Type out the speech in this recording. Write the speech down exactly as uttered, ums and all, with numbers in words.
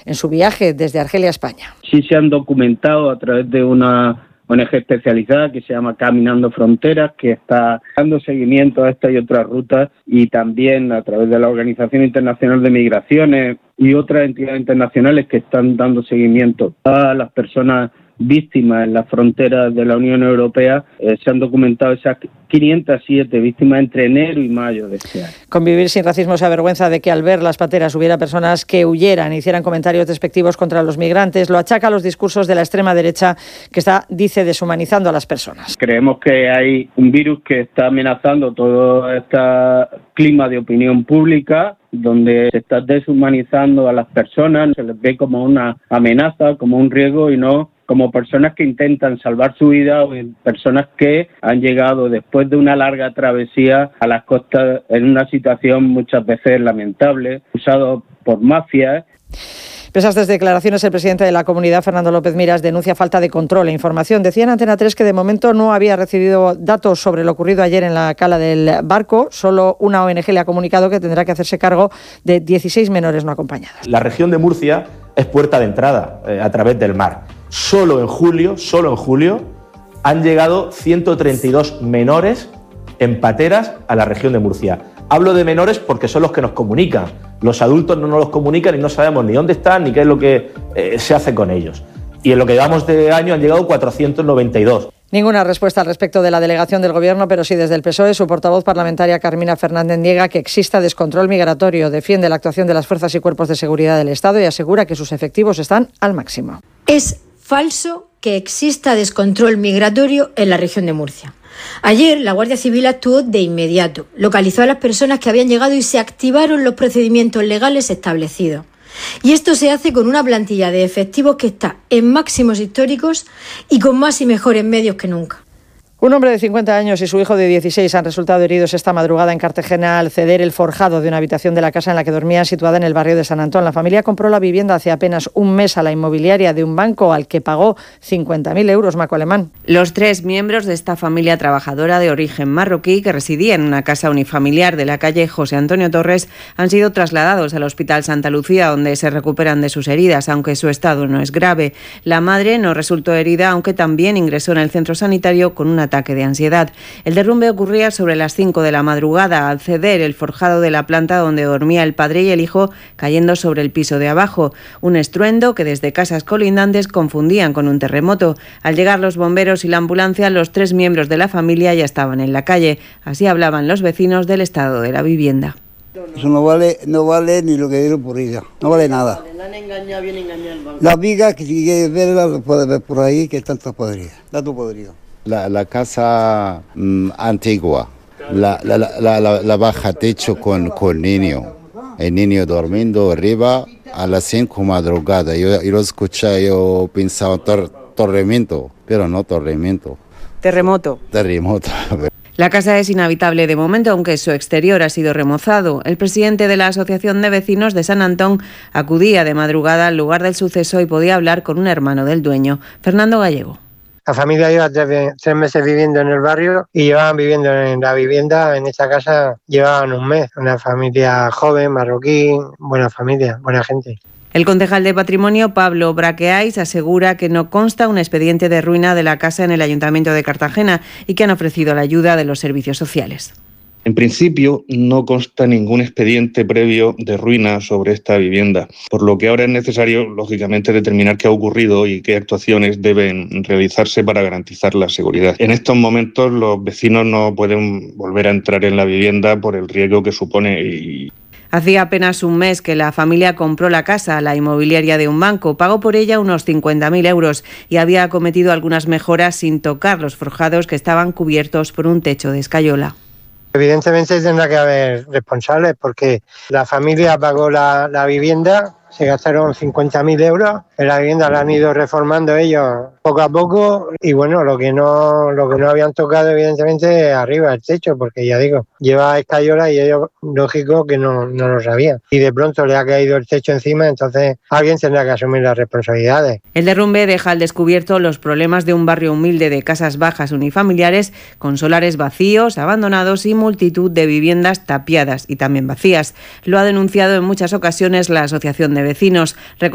en su viaje desde Argelia a España. Sí se han documentado a través de una O N G especializada que se llama Caminando Fronteras, que está dando seguimiento a esta y otras rutas, y también a través de la Organización Internacional de Migraciones y otras entidades internacionales que están dando seguimiento a las personas víctimas en las fronteras de la Unión Europea. Eh, se han documentado esas quinientas siete víctimas entre enero y mayo de este año. Convivir sin racismo se avergüenza de que al ver las pateras hubiera personas que huyeran e hicieran comentarios despectivos contra los migrantes. Lo achaca a los discursos de la extrema derecha, que está, dice, deshumanizando a las personas. Creemos que hay un virus que está amenazando todo este clima de opinión pública, donde se está deshumanizando a las personas, se les ve como una amenaza, como un riesgo, y no como personas que intentan salvar su vida, o personas que han llegado después de una larga travesía a las costas en una situación muchas veces lamentable, usados por mafias. Pese a estas declaraciones, el presidente de la comunidad, Fernando López Miras, denuncia falta de control e información. Decía en Antena tres que de momento no había recibido datos sobre lo ocurrido ayer en la cala del barco. Solo una O N G le ha comunicado que tendrá que hacerse cargo de dieciséis menores no acompañados. La región de Murcia es puerta de entrada eh, a través del mar. Solo en julio, solo en julio, han llegado ciento treinta y dos menores en pateras a la región de Murcia. Hablo de menores porque son los que nos comunican. Los adultos no nos los comunican y no sabemos ni dónde están ni qué es lo que eh, se hace con ellos. Y en lo que llevamos de año han llegado cuatrocientos noventa y dos. Ninguna respuesta al respecto de la delegación del Gobierno, pero sí desde el P S O E. Su portavoz parlamentaria, Carmina Fernández, niega que exista descontrol migratorio, defiende la actuación de las fuerzas y cuerpos de seguridad del Estado y asegura que sus efectivos están al máximo. Es falso que exista descontrol migratorio en la región de Murcia. Ayer la Guardia Civil actuó de inmediato, localizó a las personas que habían llegado y se activaron los procedimientos legales establecidos. Y esto se hace con una plantilla de efectivos que está en máximos históricos y con más y mejores medios que nunca. Un hombre de cincuenta años y su hijo de dieciséis han resultado heridos esta madrugada en Cartagena al ceder el forjado de una habitación de la casa en la que dormían, situada en el barrio de San Antón. La familia compró la vivienda hace apenas un mes a la inmobiliaria de un banco al que pagó cincuenta mil euros. Maco Alemán. Los tres miembros de esta familia trabajadora de origen marroquí, que residía en una casa unifamiliar de la calle José Antonio Torres, han sido trasladados al Hospital Santa Lucía, donde se recuperan de sus heridas, aunque su estado no es grave. La madre no resultó herida, aunque también ingresó en el centro sanitario con una ataque de ansiedad. El derrumbe ocurría sobre las cinco de la madrugada, al ceder el forjado de la planta donde dormía el padre y el hijo, cayendo sobre el piso de abajo. Un estruendo que desde casas colindantes confundían con un terremoto. Al llegar los bomberos y la ambulancia, los tres miembros de la familia ya estaban en la calle. Así hablaban los vecinos del estado de la vivienda. Eso no vale, no vale ni lo que dieron por ella, no vale nada. La han engañado, bien engañado. Las vigas, que si quieres verlas, lo puedes ver por ahí, que están todas podridas, está todo podrido. La, la casa mm, antigua, la, la, la, la, la baja techo con, con niño, el niño durmiendo arriba a las cinco madrugada. Yo, yo lo escuché, yo pensaba tor, tormento, pero no tormento. Terremoto. Terremoto. La casa es inhabitable de momento, aunque su exterior ha sido remozado. El presidente de la Asociación de Vecinos de San Antón acudía de madrugada al lugar del suceso y podía hablar con un hermano del dueño, Fernando Gallego. La familia lleva tres, tres meses viviendo en el barrio y llevaban viviendo en la vivienda, en esta casa, llevaban un mes. Una familia joven, marroquí, buena familia, buena gente. El concejal de Patrimonio, Pablo Braqueais, asegura que no consta un expediente de ruina de la casa en el Ayuntamiento de Cartagena y que han ofrecido la ayuda de los servicios sociales. En principio, no consta ningún expediente previo de ruina sobre esta vivienda, por lo que ahora es necesario, lógicamente, determinar qué ha ocurrido y qué actuaciones deben realizarse para garantizar la seguridad. En estos momentos, los vecinos no pueden volver a entrar en la vivienda por el riesgo que supone. Y... Hacía apenas un mes que la familia compró la casa a la inmobiliaria de un banco, pagó por ella unos cincuenta mil euros y había acometido algunas mejoras sin tocar los forjados que estaban cubiertos por un techo de escayola. Evidentemente tendrá que haber responsables porque la familia pagó la, la vivienda, se gastaron cincuenta mil euros, en la vivienda la han ido reformando ellos poco a poco y bueno, lo que no lo que no habían tocado evidentemente arriba el techo, porque ya digo, lleva escayola y ellos lógico que no, no lo sabían. Y de pronto le ha caído el techo encima, entonces alguien tendrá que asumir las responsabilidades. El derrumbe deja al descubierto los problemas de un barrio humilde de casas bajas unifamiliares con solares vacíos, abandonados y multitud de viviendas tapiadas y también vacías. Lo ha denunciado en muchas ocasiones la Asociación de Vecinos.